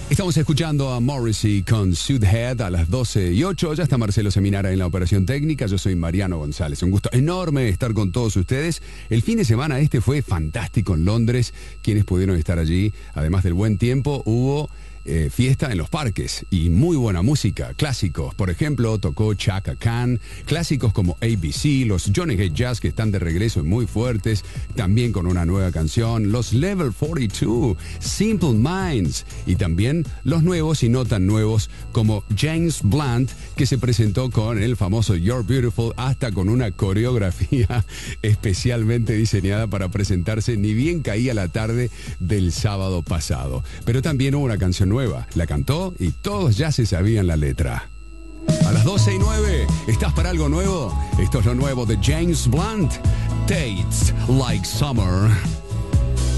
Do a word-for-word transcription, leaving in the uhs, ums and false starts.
Estamos escuchando a Morrissey con Suithead a las doce y ocho. Ya está Marcelo Seminara en la operación técnica. Yo soy Mariano González. Un gusto enorme estar con todos ustedes. El fin de semana este fue fantástico en Londres. Quienes pudieron estar allí, además del buen tiempo, hubo eh, fiesta en los parques y muy buena música. Clásicos, por ejemplo, tocó Chaka Khan. Clásicos como A B C, los Johnny Gate Jazz, que están de regreso y muy fuertes, también con una nueva canción. Los Level cuarenta y dos, Simple Minds, y también los nuevos y no tan nuevos como James Blunt, que se presentó con el famoso You're Beautiful, hasta con una coreografía especialmente diseñada para presentarse, ni bien caía la tarde del sábado pasado. Pero también hubo una canción nueva, la cantó y todos ya se sabían la letra. A las doce y nueve, ¿estás para algo nuevo? Esto es lo nuevo de James Blunt, Tastes Like Summer.